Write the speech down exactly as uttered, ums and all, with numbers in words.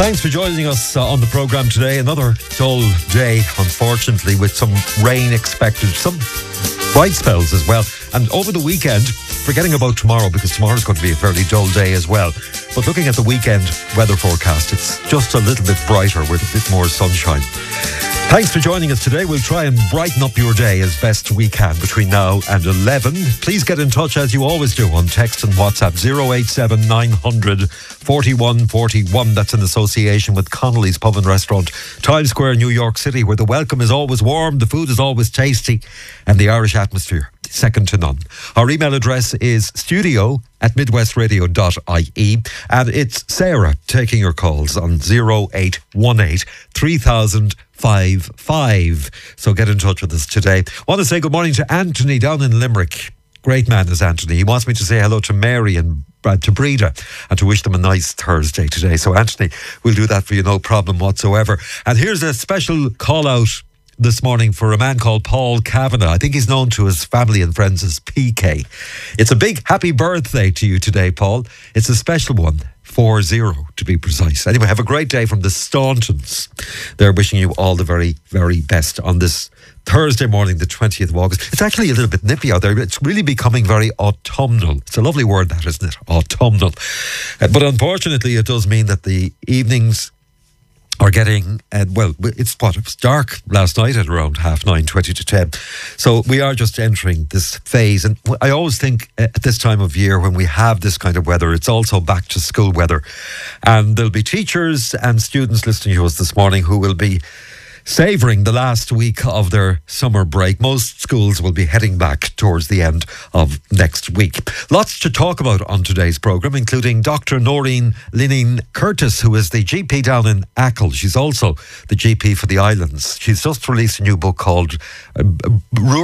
Thanks for joining us uh, on the programme today. Another dull day, unfortunately, with some rain expected, some bright spells as well. And over the weekend, forgetting about tomorrow, because tomorrow's going to be a fairly dull day as well. But looking at the weekend weather forecast, it's just a little bit brighter with a bit more sunshine. Thanks for joining us today. We'll try and brighten up your day as best we can between now and eleven. Please get in touch as you always do on text and WhatsApp zero eight seven nine hundred forty-one forty-one. That's in association with Connolly's Pub and Restaurant, Times Square, New York City, where the welcome is always warm, the food is always tasty, and the Irish atmosphere second to none. Our email address is studio at midwestradio dot I E, and it's Sarah taking your calls on zero eight one eight three thousand five five. So get in touch with us today. Want to say good morning to Anthony down in Limerick. Great man is Anthony. He wants me to say hello to Mary and uh, to Breda and to wish them a nice Thursday today. So Anthony, we'll do that for you, no problem whatsoever. And here's a special call out this morning for a man called Paul Kavanagh. I think he's known to his family and friends as P K. It's a big happy birthday to you today, Paul. It's a special one. four zero to be precise. Anyway, have a great day from the Stauntons. They're wishing you all the very, very best on this Thursday morning, the twentieth of August. It's actually a little bit nippy out there. It's really becoming very autumnal. It's a lovely word, that, isn't it? Autumnal. Uh, but unfortunately, it does mean that the evenings are getting, uh, well, it's what, it was dark last night at around half nine, twenty to ten. So we are just entering this phase. And I always think at this time of year when we have this kind of weather, it's also back to school weather. And there'll be teachers and students listening to us this morning who will be savouring the last week of their summer break. Most schools will be heading back towards the end of next week. Lots to talk about on today's programme, including Doctor Noreen Lineen Curtis, who is the G P down in Achill. She's also the G P for the islands. She's just released a new book called uh,